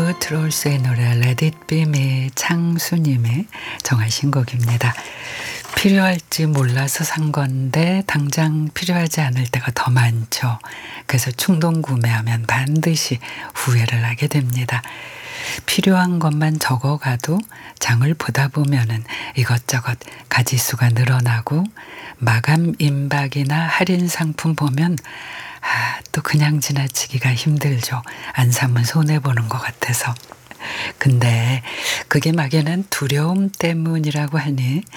The Trols의 노래 Let It Be Me 창수님의 정하신 곡입니다. 필요할지 몰라서 산 건데 당장 필요하지 않을 때가 더 많죠. 그래서 충동 구매하면 반드시 후회를 하게 됩니다. 필요한 것만 적어가도 장을 보다 보면은 이것저것 가지수가 늘어나고 마감 임박이나 할인 상품 보면 또 그냥 지나치기가 힘들죠. 안 사면 손해보는 것 같아서. 근데 그게 막연한 두려움 때문이라고 하니